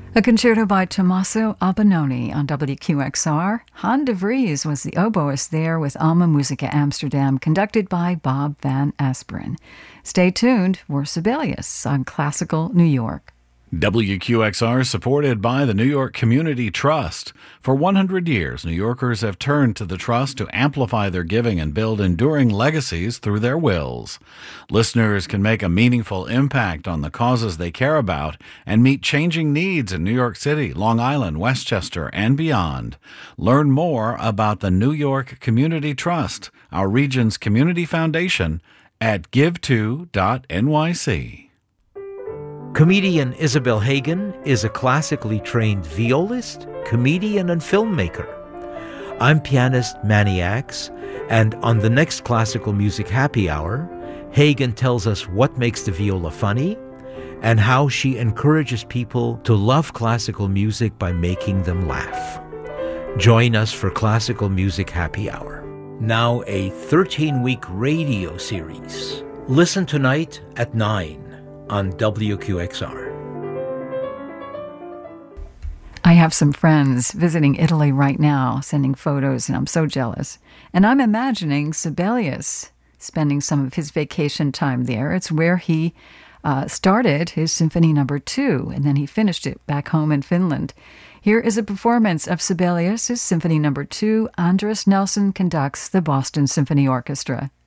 A concerto by Tommaso Albinoni on WQXR. Han de Vries was the oboist there with Alma Musica Amsterdam, conducted by Bob Van Asperen. Stay tuned for Sibelius on Classical New York. WQXR is supported by the New York Community Trust. For 100 years, New Yorkers have turned to the Trust to amplify their giving and build enduring legacies through their wills. Listeners can make a meaningful impact on the causes they care about and meet changing needs in New York City, Long Island, Westchester, and beyond. Learn more about the New York Community Trust, our region's community foundation, at give2.nyc. Comedian Isabel Hagen is a classically trained violist, comedian, and filmmaker. I'm pianist Manny Axe, and on the next Classical Music Happy Hour, Hagen tells us what makes the viola funny and how she encourages people to love classical music by making them laugh. Join us for Classical Music Happy Hour. Now a 13-week radio series. Listen tonight at 9 on WQXR. I have some friends visiting Italy right now, sending photos, and I'm so jealous. And I'm imagining Sibelius spending some of his vacation time there. It's where he started his Symphony No. 2, and then he finished it back home in Finland. Here is a performance of Sibelius' Symphony No. 2. Andris Nelson conducts the Boston Symphony Orchestra.